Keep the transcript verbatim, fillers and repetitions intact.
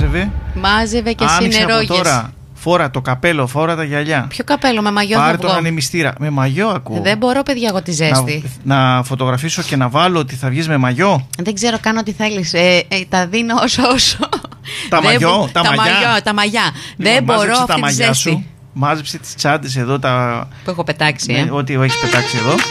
μάζευε. Μάζευε και άνοιξε συνερόγες. Από τώρα. Φόρα το καπέλο, φόρα τα γυαλιά. Ποιο καπέλο, με μαγιό? Πάρε τον ανεμιστήρα. Με μαγιό ακούω. Δεν μπορώ, παιδιά, εγώ τη ζέστη. Να, να φωτογραφίσω και να βάλω ότι θα βγεις με μαγιό. Δεν ξέρω καν ό,τι θέλεις. Ε, ε, τα δίνω όσο όσο. Τα μαγιό, τα, τα μαγιά. μαγιό, τα μαγιά. Λοιπόν, δεν μπορώ τα αυτή τη μαγιά ζέστη. Σου, μάζεψε τις τσάντες εδώ τα... που έχω πετάξει. Ναι, ε. ό,τι έχεις πετάξει εδώ.